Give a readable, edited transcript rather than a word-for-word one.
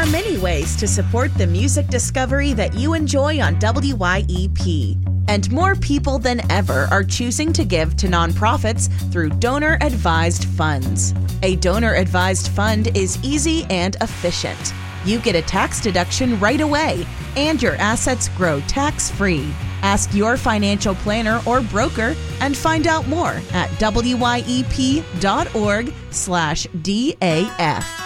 many ways to support the music discovery that you enjoy on WYEP. And more people than ever are choosing to give to nonprofits through donor-advised funds. A donor-advised fund is easy and efficient. You get a tax deduction right away, and your assets grow tax-free. Ask your financial planner or broker and find out more at wyep.org/DAF.